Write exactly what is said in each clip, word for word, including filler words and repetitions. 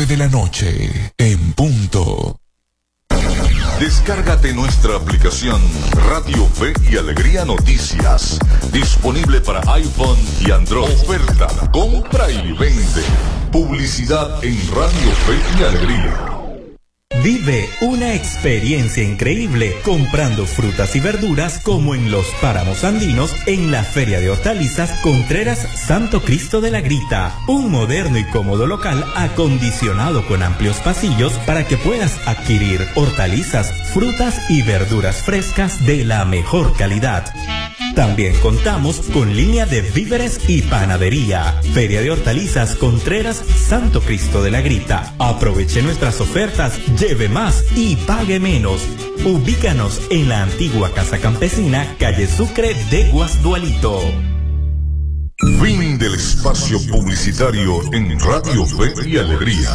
de la noche, en punto. Descárgate nuestra aplicación Radio Fe y Alegría Noticias, disponible para iPhone y Android. Oferta, compra y vende. Publicidad en Radio Fe y Alegría. Vive una experiencia increíble comprando frutas y verduras como en los páramos andinos en la Feria de Hortalizas Contreras Santo Cristo de la Grita. Un moderno y cómodo local acondicionado con amplios pasillos para que puedas adquirir hortalizas, frutas y verduras frescas de la mejor calidad. También contamos con línea de víveres y panadería. Feria de Hortalizas Contreras Santo Cristo de la Grita. Aproveche nuestras ofertas, lleve más y pague menos. Ubícanos en la antigua Casa Campesina, calle Sucre de Guasdualito. Fin del espacio publicitario en Radio Fe y Alegría.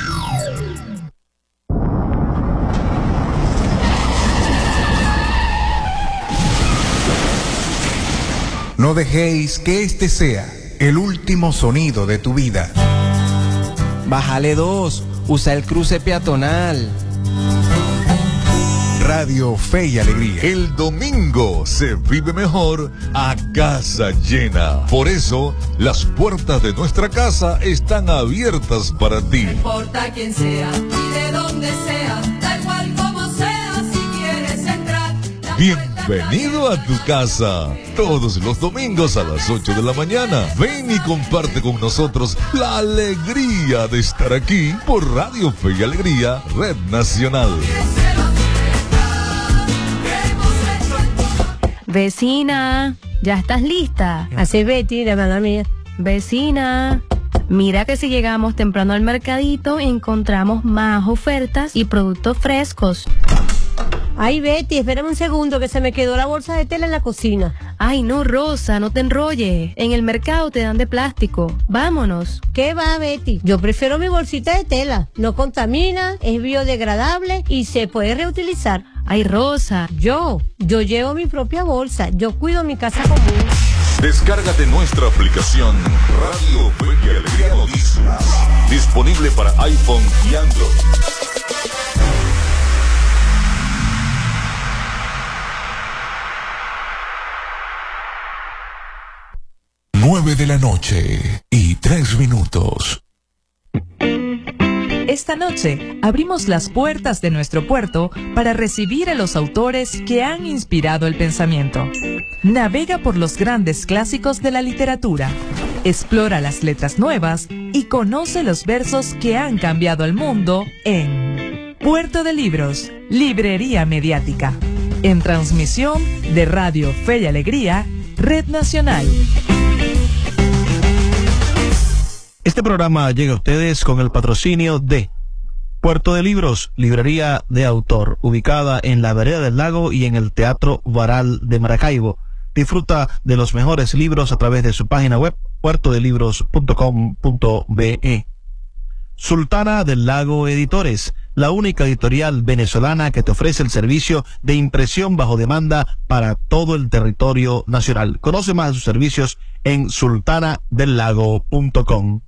No dejéis que este sea el último sonido de tu vida. Bájale dos, usa el cruce peatonal. Radio Fe y Alegría. El domingo se vive mejor a casa llena. Por eso, las puertas de nuestra casa están abiertas para ti. No importa quién sea y de dónde sea, da igual como sea, si quieres entrar. Bienvenido a tu casa. Todos los domingos a las ocho de la mañana. Ven y comparte con nosotros la alegría de estar aquí por Radio Fe y Alegría, Red Nacional. Vecina, ¿ya estás lista? Así, Betty, de verdad mía. Vecina, mira que si llegamos temprano al mercadito encontramos más ofertas y productos frescos. Ay, Betty, espérame un segundo que se me quedó la bolsa de tela en la cocina. Ay, no, Rosa, no te enrolles. En el mercado te dan de plástico. Vámonos. ¿Qué va, Betty? Yo prefiero mi bolsita de tela. No contamina, es biodegradable y se puede reutilizar. Ay, Rosa. Yo, yo llevo mi propia bolsa. Yo cuido mi casa común. Descárgate nuestra aplicación Radio Fe y Alegría Noticias, disponible para iPhone y Android. nueve de la noche y tres minutos. Esta noche abrimos las puertas de nuestro puerto para recibir a los autores que han inspirado el pensamiento. Navega por los grandes clásicos de la literatura, explora las letras nuevas y conoce los versos que han cambiado el mundo en Puerto de Libros, Librería Mediática, en transmisión de Radio Fe y Alegría, Red Nacional. Este programa llega a ustedes con el patrocinio de Puerto de Libros, librería de autor, ubicada en la Vereda del Lago y en el Teatro Baral de Maracaibo. Disfruta de los mejores libros a través de su página web, puerto de libros punto com punto be. Sultana del Lago Editores, la única editorial venezolana que te ofrece el servicio de impresión bajo demanda para todo el territorio nacional. Conoce más de sus servicios en sultana del lago punto com.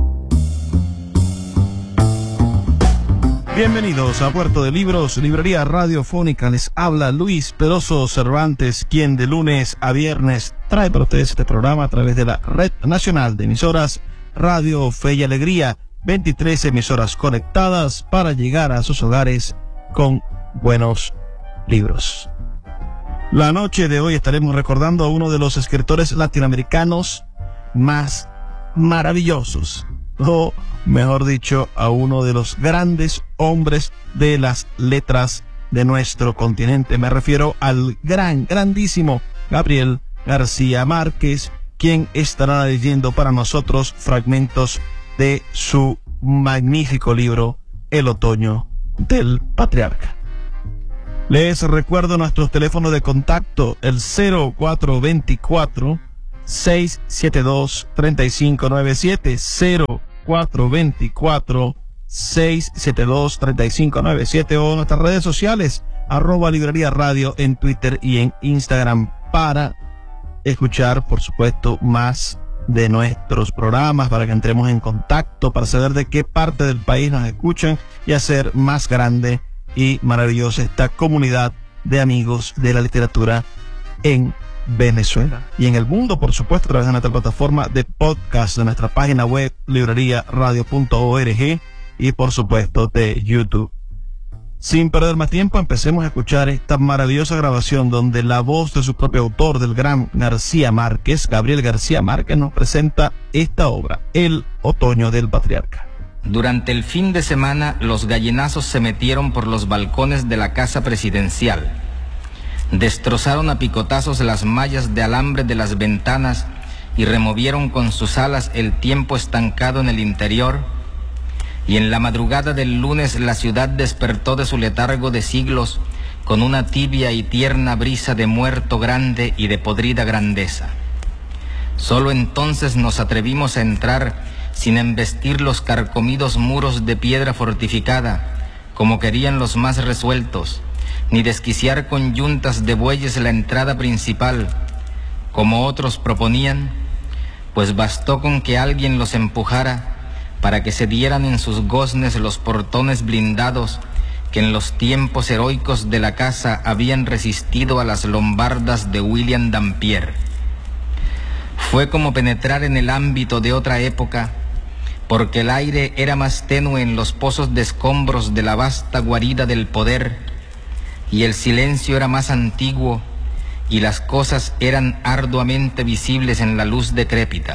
Bienvenidos a Puerto de Libros, librería radiofónica. Les habla Luis Peroso Cervantes, quien de lunes a viernes trae para ustedes este programa a través de la Red Nacional de Emisoras Radio Fe y Alegría. veintitrés emisoras conectadas para llegar a sus hogares con buenos libros. La noche de hoy estaremos recordando a uno de los escritores latinoamericanos más maravillosos, o mejor dicho, a uno de los grandes hombres de las letras de nuestro continente. Me refiero al gran, grandísimo Gabriel García Márquez, quien estará leyendo para nosotros fragmentos de su magnífico libro El Otoño del Patriarca. Les recuerdo nuestros teléfonos de contacto, el cero cuatro dos cuatro, seis siete dos, tres cinco nueve siete, cero cuatro dos cuatro, seis siete dos, tres cinco nueve siete, o nuestras redes sociales, arroba librería radio en Twitter y en Instagram, para escuchar, por supuesto, más de nuestros programas, para que entremos en contacto, para saber de qué parte del país nos escuchan y hacer más grande y maravillosa esta comunidad de amigos de la literatura en Venezuela y en el mundo, por supuesto, a través de nuestra plataforma de podcast, de nuestra página web librería radio punto org y por supuesto de YouTube. Sin perder más tiempo, empecemos a escuchar esta maravillosa grabación donde la voz de su propio autor, del gran García Márquez, Gabriel García Márquez, nos presenta esta obra, El Otoño del Patriarca. Durante el fin de semana, los gallinazos se metieron por los balcones de la casa presidencial. Destrozaron a picotazos las mallas de alambre de las ventanas y removieron con sus alas el tiempo estancado en el interior. Y en la madrugada del lunes la ciudad despertó de su letargo de siglos con una tibia y tierna brisa de muerto grande y de podrida grandeza. Solo entonces nos atrevimos a entrar sin embestir los carcomidos muros de piedra fortificada, como querían los más resueltos, ni desquiciar con yuntas de bueyes la entrada principal, como otros proponían, pues bastó con que alguien los empujara para que se dieran en sus goznes los portones blindados que en los tiempos heroicos de la casa habían resistido a las lombardas de William Dampier. Fue como penetrar en el ámbito de otra época, porque el aire era más tenue en los pozos de escombros de la vasta guarida del poder, y el silencio era más antiguo, y las cosas eran arduamente visibles en la luz decrépita.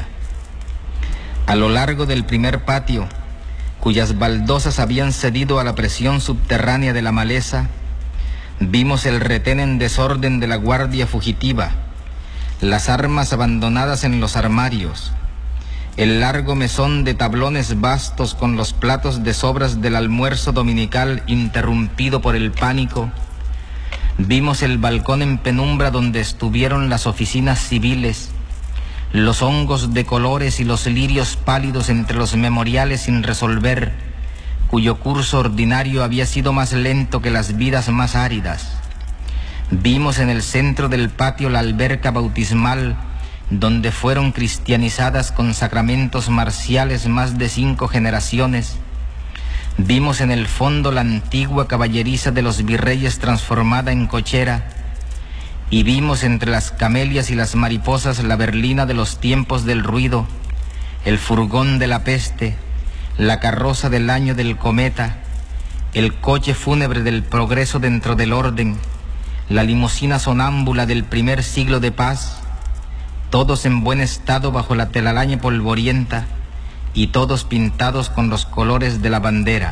A lo largo del primer patio, cuyas baldosas habían cedido a la presión subterránea de la maleza, vimos el retén en desorden de la guardia fugitiva, las armas abandonadas en los armarios, el largo mesón de tablones vastos con los platos de sobras del almuerzo dominical interrumpido por el pánico. Vimos el balcón en penumbra donde estuvieron las oficinas civiles, los hongos de colores y los lirios pálidos entre los memoriales sin resolver, cuyo curso ordinario había sido más lento que las vidas más áridas. Vimos en el centro del patio la alberca bautismal, donde fueron cristianizadas con sacramentos marciales más de cinco generaciones. Vimos en el fondo la antigua caballeriza de los virreyes transformada en cochera, y vimos entre las camelias y las mariposas la berlina de los tiempos del ruido, el furgón de la peste, la carroza del año del cometa, el coche fúnebre del progreso dentro del orden, la limusina sonámbula del primer siglo de paz, todos en buen estado bajo la telaraña polvorienta y todos pintados con los colores de la bandera.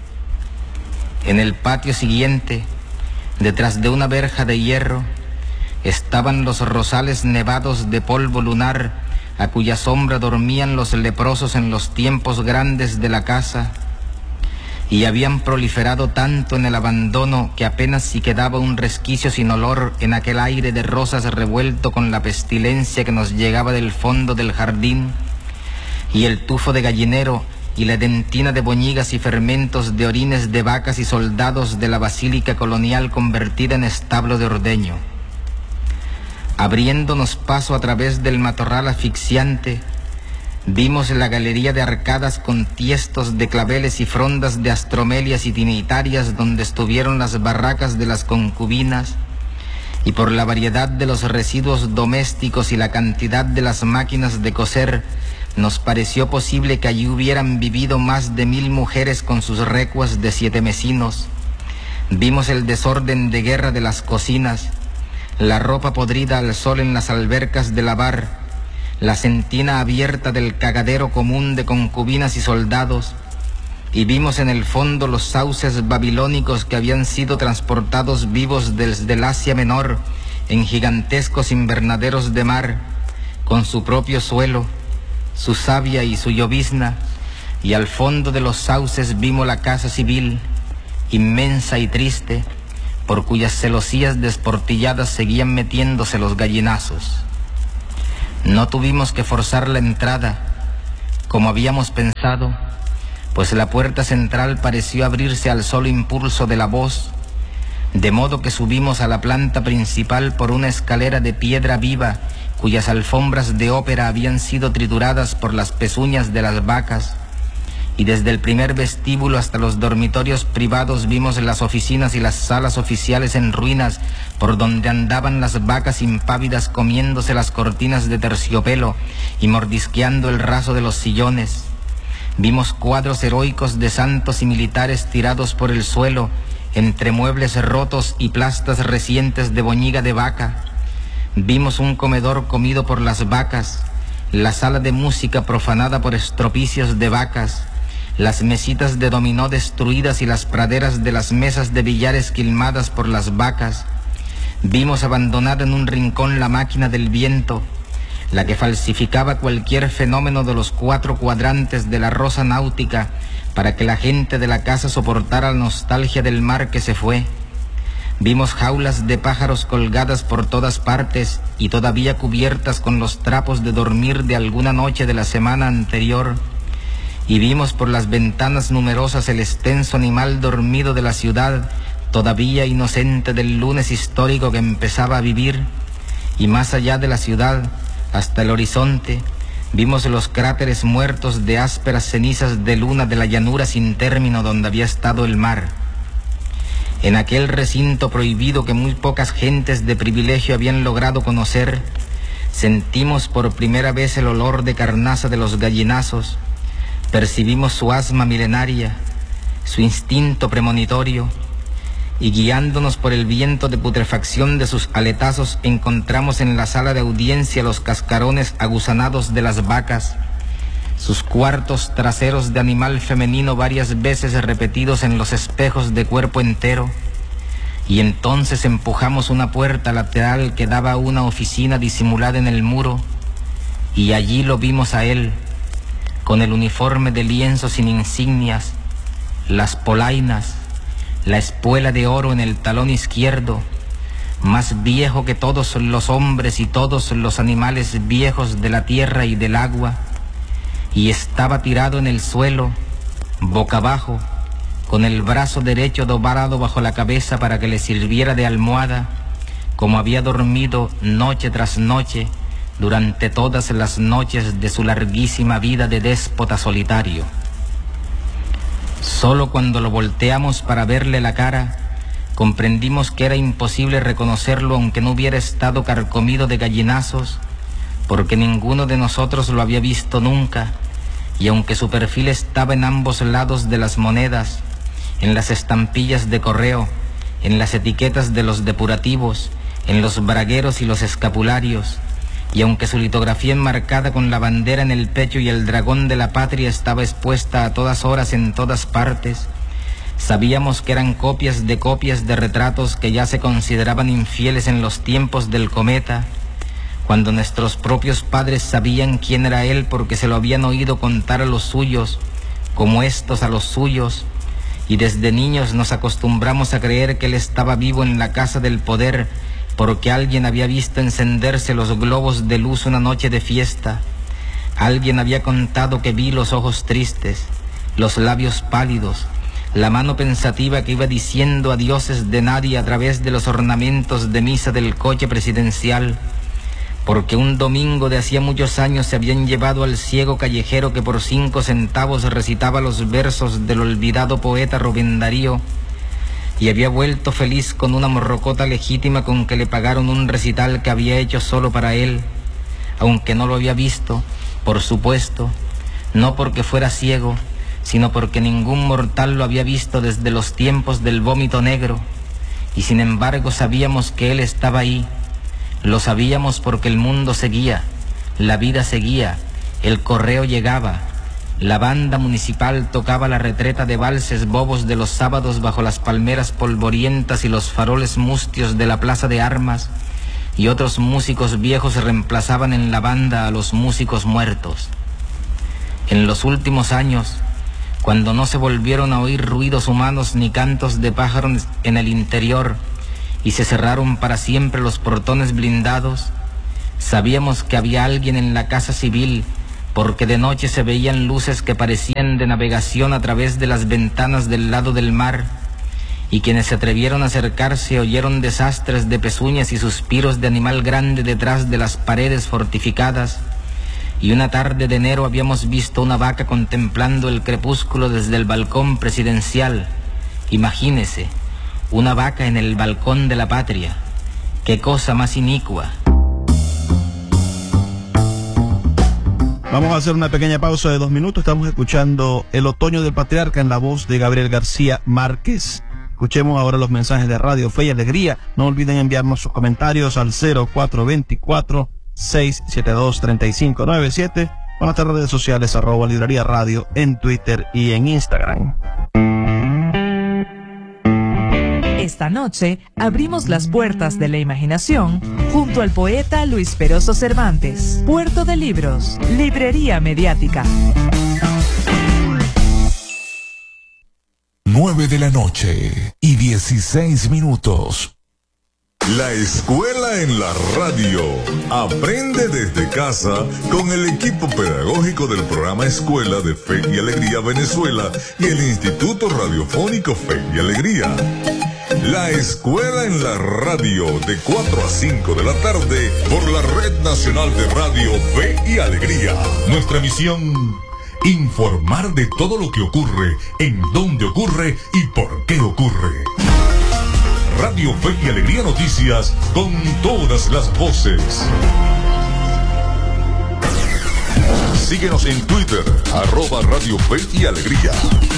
En el patio siguiente, detrás de una verja de hierro, estaban los rosales nevados de polvo lunar, a cuya sombra dormían los leprosos en los tiempos grandes de la casa, y habían proliferado tanto en el abandono que apenas si quedaba un resquicio sin olor en aquel aire de rosas revuelto con la pestilencia que nos llegaba del fondo del jardín, y el tufo de gallinero y la dentina de boñigas y fermentos de orines de vacas y soldados de la basílica colonial convertida en establo de ordeño. Abriéndonos paso a través del matorral asfixiante, vimos la galería de arcadas con tiestos de claveles y frondas de astromelias y trinitarias donde estuvieron las barracas de las concubinas, y por la variedad de los residuos domésticos y la cantidad de las máquinas de coser, nos pareció posible que allí hubieran vivido más de mil mujeres con sus recuas de siete mesinos. Vimos el desorden de guerra de las cocinas, la ropa podrida al sol en las albercas de lavar, la sentina abierta del cagadero común de concubinas y soldados, y vimos en el fondo los sauces babilónicos que habían sido transportados vivos desde el Asia Menor en gigantescos invernaderos de mar, con su propio suelo, su savia y su llovizna, y al fondo de los sauces vimos la casa civil, inmensa y triste, por cuyas celosías desportilladas seguían metiéndose los gallinazos. No tuvimos que forzar la entrada, como habíamos pensado, pues la puerta central pareció abrirse al solo impulso de la voz, de modo que subimos a la planta principal por una escalera de piedra viva, cuyas alfombras de ópera habían sido trituradas por las pezuñas de las vacas, y desde el primer vestíbulo hasta los dormitorios privados vimos las oficinas y las salas oficiales en ruinas, por donde andaban las vacas impávidas comiéndose las cortinas de terciopelo y mordisqueando el raso de los sillones. Vimos cuadros heroicos de santos y militares tirados por el suelo, entre muebles rotos y plastas recientes de boñiga de vaca. Vimos un comedor comido por las vacas, la sala de música profanada por estropicios de vacas, las mesitas de dominó destruidas y las praderas de las mesas de billar esquilmadas por las vacas. Vimos abandonada en un rincón la máquina del viento, la que falsificaba cualquier fenómeno de los cuatro cuadrantes de la rosa náutica para que la gente de la casa soportara la nostalgia del mar que se fue. Vimos jaulas de pájaros colgadas por todas partes y todavía cubiertas con los trapos de dormir de alguna noche de la semana anterior. Y vimos por las ventanas numerosas el extenso animal dormido de la ciudad, todavía inocente del lunes histórico que empezaba a vivir. Y más allá de la ciudad, hasta el horizonte, vimos los cráteres muertos de ásperas cenizas de luna de la llanura sin término donde había estado el mar. En aquel recinto prohibido que muy pocas gentes de privilegio habían logrado conocer, sentimos por primera vez el olor de carnaza de los gallinazos, percibimos su asma milenaria, su instinto premonitorio, y guiándonos por el viento de putrefacción de sus aletazos, encontramos en la sala de audiencia los cascarones aguzanados de las vacas, sus cuartos traseros de animal femenino varias veces repetidos en los espejos de cuerpo entero, y entonces empujamos una puerta lateral que daba a una oficina disimulada en el muro, y allí lo vimos a él, con el uniforme de lienzo sin insignias, las polainas, la espuela de oro en el talón izquierdo, más viejo que todos los hombres y todos los animales viejos de la tierra y del agua, y estaba tirado en el suelo, boca abajo, con el brazo derecho doblado bajo la cabeza para que le sirviera de almohada, como había dormido noche tras noche durante todas las noches de su larguísima vida de déspota solitario. Solo cuando lo volteamos para verle la cara, comprendimos que era imposible reconocerlo aunque no hubiera estado carcomido de gallinazos, porque ninguno de nosotros lo había visto nunca, y aunque su perfil estaba en ambos lados de las monedas, en las estampillas de correo, en las etiquetas de los depurativos, en los bragueros y los escapularios, y aunque su litografía enmarcada con la bandera en el pecho y el dragón de la patria estaba expuesta a todas horas en todas partes, sabíamos que eran copias de copias de retratos que ya se consideraban infieles en los tiempos del cometa, cuando nuestros propios padres sabían quién era él porque se lo habían oído contar a los suyos, como estos a los suyos, y desde niños nos acostumbramos a creer que él estaba vivo en la casa del poder, porque alguien había visto encenderse los globos de luz una noche de fiesta. Alguien había contado que vi los ojos tristes, los labios pálidos, la mano pensativa que iba diciendo adioses de nadie a través de los ornamentos de misa del coche presidencial, porque un domingo de hacía muchos años se habían llevado al ciego callejero que por cinco centavos recitaba los versos del olvidado poeta Rubén Darío, y había vuelto feliz con una morrocota legítima con que le pagaron un recital que había hecho solo para él, aunque no lo había visto, por supuesto, no porque fuera ciego, sino porque ningún mortal lo había visto desde los tiempos del vómito negro, y sin embargo sabíamos que él estaba ahí. Lo sabíamos porque el mundo seguía, la vida seguía, el correo llegaba, la banda municipal tocaba la retreta de valses bobos de los sábados bajo las palmeras polvorientas y los faroles mustios de la plaza de armas, y otros músicos viejos reemplazaban en la banda a los músicos muertos. En los últimos años, cuando no se volvieron a oír ruidos humanos ni cantos de pájaros en el interior, y se cerraron para siempre los portones blindados, sabíamos que había alguien en la casa civil, porque de noche se veían luces que parecían de navegación a través de las ventanas del lado del mar, y quienes se atrevieron a acercarse oyeron desastres de pezuñas y suspiros de animal grande detrás de las paredes fortificadas, y una tarde de enero habíamos visto una vaca contemplando el crepúsculo desde el balcón presidencial. Imagínese, una vaca en el balcón de la patria. ¡Qué cosa más inicua! Vamos a hacer una pequeña pausa de dos minutos. Estamos escuchando El Otoño del Patriarca en la voz de Gabriel García Márquez. Escuchemos ahora los mensajes de Radio Fe y Alegría. No olviden enviarnos sus comentarios al cero cuatro dos cuatro, seis siete dos, tres cinco nueve siete o en nuestras redes sociales arroba Librería Radio en Twitter y en Instagram. Esta noche abrimos las puertas de la imaginación junto al poeta Luis Peroso Cervantes. Puerto de Libros, Librería Mediática. nueve de la noche y dieciséis minutos. La escuela en la radio. Aprende desde casa con el equipo pedagógico del programa Escuela de Fe y Alegría Venezuela y el Instituto Radiofónico Fe y Alegría. La escuela en la radio de cuatro a cinco de la tarde por la Red Nacional de Radio Fe y Alegría. Nuestra misión: informar de todo lo que ocurre, en dónde ocurre y por qué ocurre. Radio Fe y Alegría Noticias con todas las voces. Síguenos en Twitter, arroba Radio Fe y Alegría.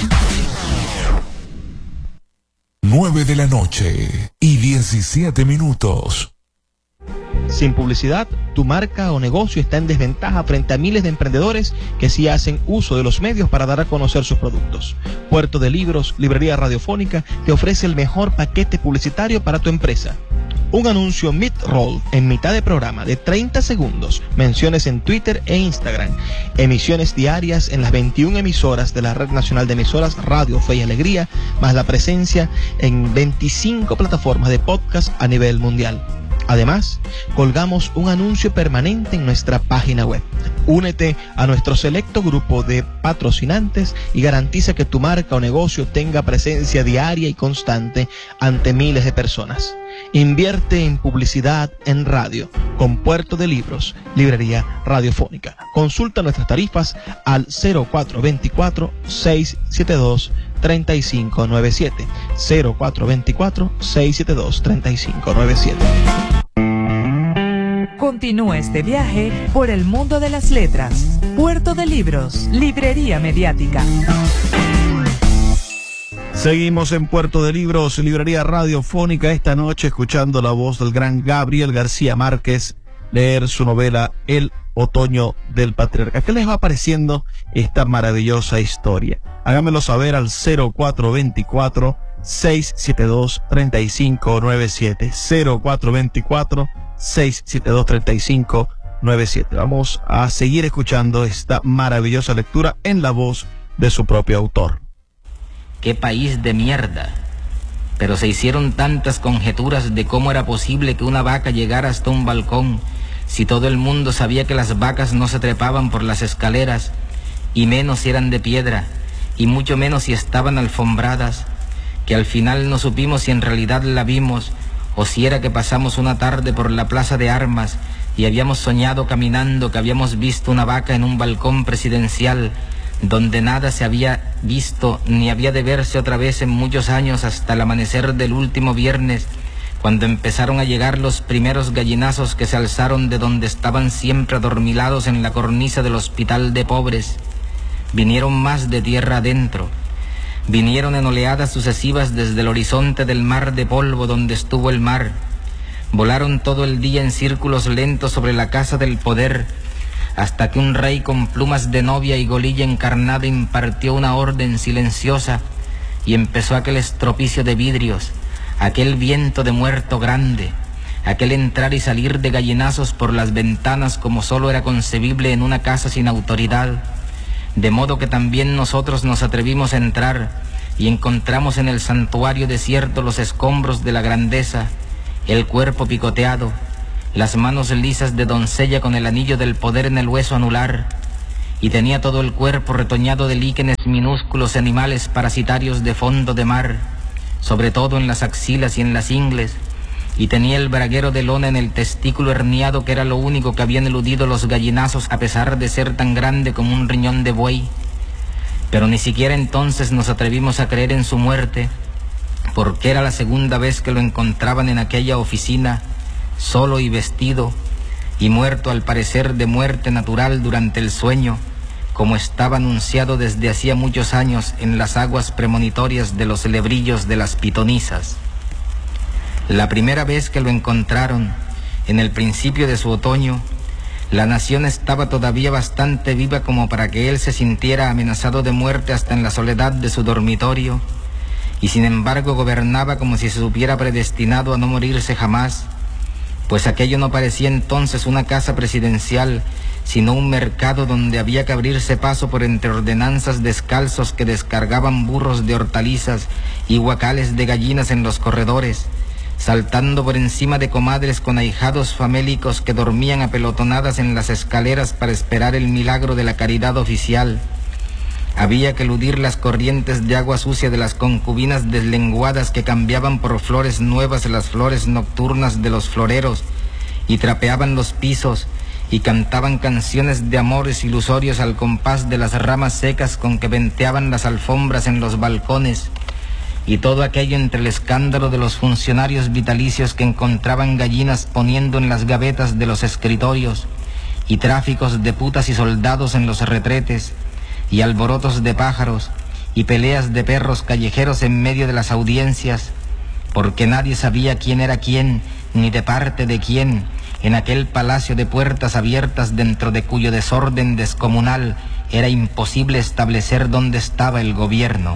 nueve de la noche y diecisiete minutos. Sin publicidad, tu marca o negocio está en desventaja frente a miles de emprendedores que sí hacen uso de los medios para dar a conocer sus productos. Puerto de Libros, Librería Radiofónica, te ofrece el mejor paquete publicitario para tu empresa. Un anuncio mid-roll en mitad de programa de treinta segundos, menciones en Twitter e Instagram, emisiones diarias en las veintiuna emisoras de la Red Nacional de Emisoras Radio Fe y Alegría, más la presencia en veinticinco plataformas de podcast a nivel mundial. Además, colgamos un anuncio permanente en nuestra página web. Únete a nuestro selecto grupo de patrocinantes y garantiza que tu marca o negocio tenga presencia diaria y constante ante miles de personas. Invierte en publicidad en radio con Puerto de Libros, Librería Radiofónica. Consulta nuestras tarifas al cero cuatro dos cuatro, seis siete dos, tres cinco nueve siete, cero cuatro dos cuatro, seis siete dos, tres cinco nueve siete. Continúa este viaje por el mundo de las letras. Puerto de Libros, Librería Mediática. Seguimos en Puerto de Libros, Librería Radiofónica, esta noche escuchando la voz del gran Gabriel García Márquez leer su novela El Otoño del Patriarca. ¿Qué les va pareciendo esta maravillosa historia? Háganmelo saber al cero cuatro dos cuatro, seis siete dos, tres cinco nueve siete, cero cuatro dos cuatro, seis siete dos, tres cinco nueve siete. Vamos a seguir escuchando esta maravillosa lectura en la voz de su propio autor. ¡Qué país de mierda! Pero se hicieron tantas conjeturas de cómo era posible que una vaca llegara hasta un balcón, si todo el mundo sabía que las vacas no se trepaban por las escaleras, y menos si eran de piedra, y mucho menos si estaban alfombradas, que al final no supimos si en realidad la vimos, o si era que pasamos una tarde por la plaza de armas, y habíamos soñado caminando que habíamos visto una vaca en un balcón presidencial, donde nada se había visto ni había de verse otra vez en muchos años, hasta el amanecer del último viernes, cuando empezaron a llegar los primeros gallinazos que se alzaron de donde estaban siempre adormilados en la cornisa del hospital de pobres. Vinieron más de tierra adentro, vinieron en oleadas sucesivas desde el horizonte del mar de polvo donde estuvo el mar, volaron todo el día en círculos lentos sobre la casa del poder, hasta que un rey con plumas de novia y golilla encarnada impartió una orden silenciosa y empezó aquel estropicio de vidrios, aquel viento de muerto grande, aquel entrar y salir de gallinazos por las ventanas como solo era concebible en una casa sin autoridad, de modo que también nosotros nos atrevimos a entrar y encontramos en el santuario desierto los escombros de la grandeza, el cuerpo picoteado, las manos lisas de doncella con el anillo del poder en el hueso anular, y tenía todo el cuerpo retoñado de líquenes minúsculos animales parasitarios de fondo de mar, sobre todo en las axilas y en las ingles, y tenía el braguero de lona en el testículo herniado, que era lo único que habían eludido los gallinazos, a pesar de ser tan grande como un riñón de buey. Pero ni siquiera entonces nos atrevimos a creer en su muerte, porque era la segunda vez que lo encontraban en aquella oficina, solo y vestido, y muerto al parecer de muerte natural durante el sueño, como estaba anunciado desde hacía muchos años en las aguas premonitorias de los celebrillos de las pitonisas. La primera vez que lo encontraron, en el principio de su otoño, la nación estaba todavía bastante viva como para que él se sintiera amenazado de muerte hasta en la soledad de su dormitorio, y sin embargo gobernaba como si se supiera predestinado a no morirse jamás, pues aquello no parecía entonces una casa presidencial, sino un mercado donde había que abrirse paso por entre ordenanzas descalzos que descargaban burros de hortalizas y guacales de gallinas en los corredores, saltando por encima de comadres con ahijados famélicos que dormían apelotonadas en las escaleras para esperar el milagro de la caridad oficial. Había que eludir las corrientes de agua sucia de las concubinas deslenguadas que cambiaban por flores nuevas las flores nocturnas de los floreros, y trapeaban los pisos, y cantaban canciones de amores ilusorios al compás de las ramas secas con que venteaban las alfombras en los balcones, y todo aquello entre el escándalo de los funcionarios vitalicios que encontraban gallinas poniendo en las gavetas de los escritorios, y tráficos de putas y soldados en los retretes, y alborotos de pájaros, y peleas de perros callejeros en medio de las audiencias, porque nadie sabía quién era quién, ni de parte de quién, en aquel palacio de puertas abiertas dentro de cuyo desorden descomunal era imposible establecer dónde estaba el gobierno.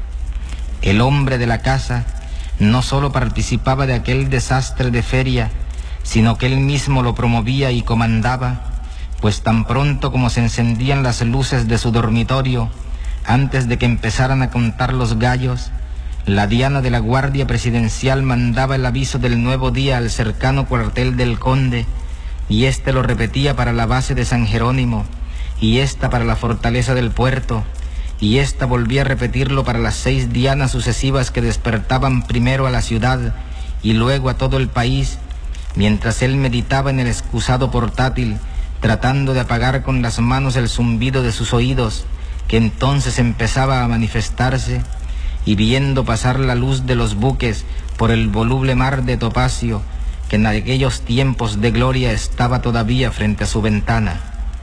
El hombre de la casa no solo participaba de aquel desastre de feria, sino que él mismo lo promovía y comandaba, pues tan pronto como se encendían las luces de su dormitorio, antes de que empezaran a contar los gallos, la diana de la Guardia Presidencial mandaba el aviso del nuevo día al cercano cuartel del Conde, y éste lo repetía para la base de San Jerónimo, y ésta para la fortaleza del puerto, y ésta volvía a repetirlo para las seis dianas sucesivas que despertaban primero a la ciudad y luego a todo el país, mientras él meditaba en el excusado portátil, tratando de apagar con las manos el zumbido de sus oídos, que entonces empezaba a manifestarse, y viendo pasar la luz de los buques por el voluble mar de topacio, que en aquellos tiempos de gloria estaba todavía frente a su ventana.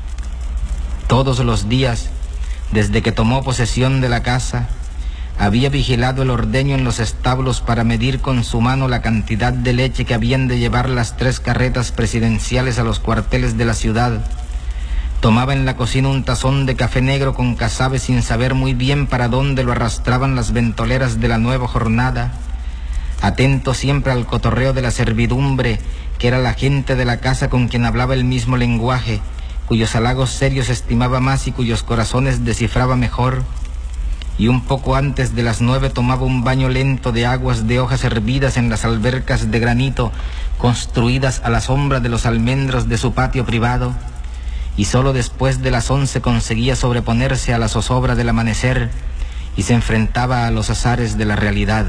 Todos los días, desde que tomó posesión de la casa, había vigilado el ordeño en los establos para medir con su mano la cantidad de leche que habían de llevar las tres carretas presidenciales a los cuarteles de la ciudad. Tomaba en la cocina un tazón de café negro con casabe sin saber muy bien para dónde lo arrastraban las ventoleras de la nueva jornada, atento siempre al cotorreo de la servidumbre, que era la gente de la casa con quien hablaba el mismo lenguaje, cuyos halagos serios estimaba más y cuyos corazones descifraba mejor, y un poco antes de las nueve tomaba un baño lento de aguas de hojas hervidas en las albercas de granito construidas a la sombra de los almendros de su patio privado, y solo después de las once conseguía sobreponerse a la zozobra del amanecer y se enfrentaba a los azares de la realidad.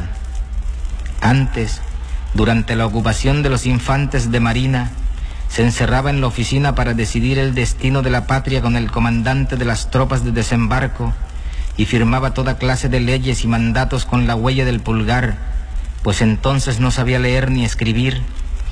Antes, durante la ocupación de los infantes de marina, se encerraba en la oficina para decidir el destino de la patria con el comandante de las tropas de desembarco y firmaba toda clase de leyes y mandatos con la huella del pulgar, pues entonces no sabía leer ni escribir,